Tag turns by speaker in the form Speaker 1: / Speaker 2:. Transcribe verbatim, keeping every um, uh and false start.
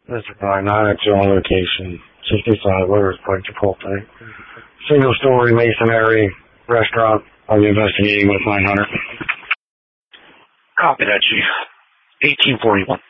Speaker 1: District nine, nine at your location, sixty-five Rivers Point, Chipotle. Single-story masonry restaurant. Are you investigating with nine hundred?
Speaker 2: Copy that, Chief. eighteen forty-one.